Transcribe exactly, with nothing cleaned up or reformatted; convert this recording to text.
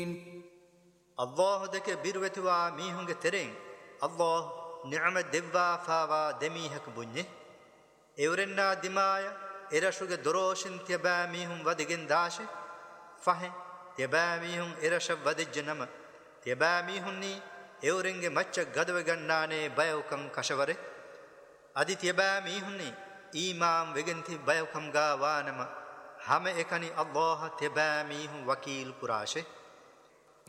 الله دك بيروتوا ميهونج ترين الله نعمة دبوا فاوا دميهك بنيه إورنا دمايا إرشوج دروشن تبا ميهم ودجن داشه فه تبا ميهم إرش ودجنما تبا ميهوني إورنج مچ غدوغنانه بيوكم كشوره أدي تبا ميهوني إمام وگنتي بيوكم غا وانما هم إكني الله تبا ميهم وكيل قراشه